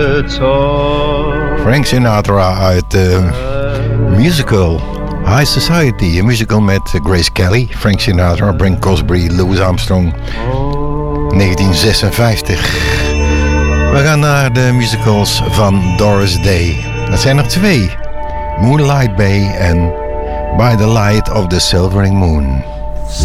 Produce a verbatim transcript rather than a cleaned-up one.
Frank Sinatra uit de musical High Society. Een musical met Grace Kelly, Frank Sinatra, Brent Crosby, Louis Armstrong. negentien zesenvijftig. We gaan naar de musicals van Doris Day. Dat zijn er twee. Moonlight Bay en By the Light of the Silvering Moon.